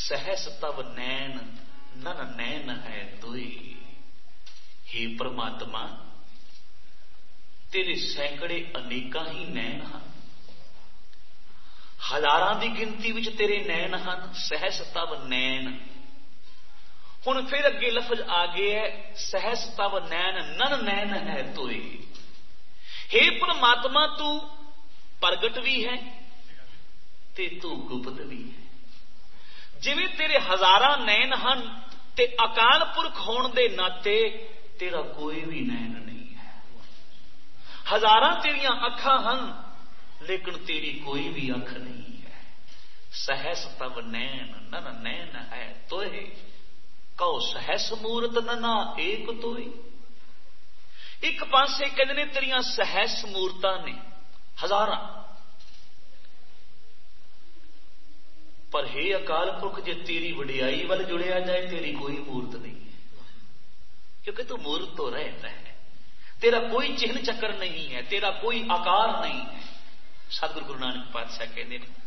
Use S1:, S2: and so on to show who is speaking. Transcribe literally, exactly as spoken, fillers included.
S1: सहस तव नैन नन नैन है तुई। हे परमात्मा, तेरे सैकड़े अनेका ही नैन हैं, हजारां की गिनती विच तेरे नैन हैं। सहस तव नैन, हुण फिर अगे लफज आ गया है, सहस तव नैन नन नैन है तुई। हे परमात्मा, तू प्रगट भी है ते तू गुप्त भी है। जिवें तेरे हजारां नैन हैं ते अकाल पुरख होने दे नाते तेरा कोई भी नैन नहीं है। हजारां तेरियां अखां हैं लेकिन तेरी कोई भी अख नहीं है। सहस तव नैन नन नैन है तोहे, कहो सहस मूरत नना एक तोई। एक पासे कहते ने तेरियां सहस मूरतां ने हजारां, पर हे अकाल पुरख जे तेरी वडियाई वाल जुड़िया जाए तेरी कोई मूर्त नहीं है, क्योंकि तू मूर्त तो रहता है, तेरा कोई चिन्ह चक्कर नहीं है, तेरा कोई आकार नहीं है। सतगुरु गुरु नानक पातशाह कहते हैं